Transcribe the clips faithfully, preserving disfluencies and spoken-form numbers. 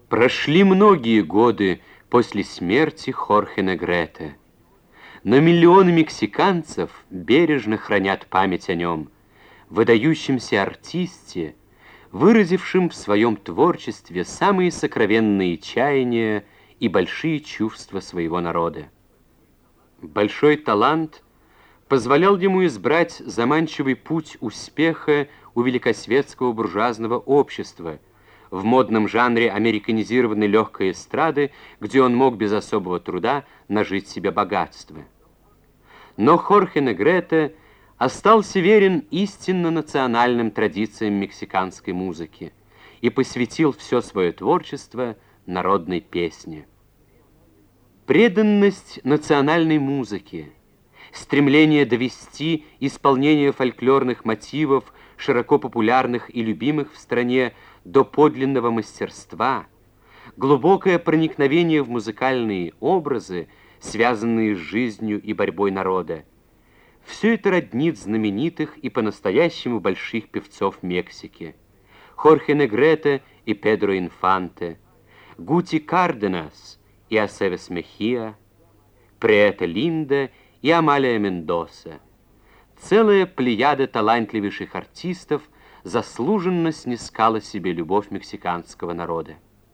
Прошли многие годы после смерти Хорхе Негрете, но миллионы мексиканцев бережно хранят память о нем, выдающемся артисте, выразившим в своем творчестве самые сокровенные чаяния и большие чувства своего народа. Большой талант позволял ему избрать заманчивый путь успеха у великосветского буржуазного общества, в модном жанре американизированной легкой эстрады, где он мог без особого труда нажить себе богатство. Но Хорхе Негрете остался верен истинно национальным традициям мексиканской музыки и посвятил все свое творчество народной песне. Преданность национальной музыке, стремление довести исполнение фольклорных мотивов, широко популярных и любимых в стране, до подлинного мастерства, глубокое проникновение в музыкальные образы, связанные с жизнью и борьбой народа. Все это роднит знаменитых и по-настоящему больших певцов Мексики: Хорхе Негрете и Педро Инфанте, Гути Карденас и Асевес Мехиа, Приэта Линда и Амалия Мендоса. Целая плеяда талантливейших артистов заслуженно снискала себе любовь мексиканского народа.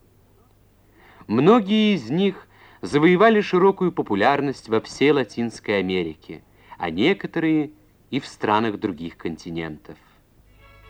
Многие из них завоевали широкую популярность во всей Латинской Америке, а некоторые и в странах других континентов.